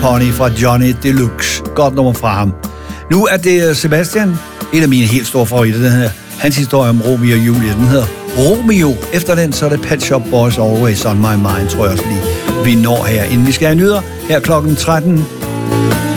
Pony fra Johnny Deluxe. Godt nummer fra ham. Nu er det Sebastian, en af mine helt store favoritter, den her. Hans historie om Romeo og Julie, den hedder Romeo. Efter den, så er det Pet Shop Boys Always On My Mind, tror jeg også lige, vi når her, inden vi skal have nyheder. Her klokken 13.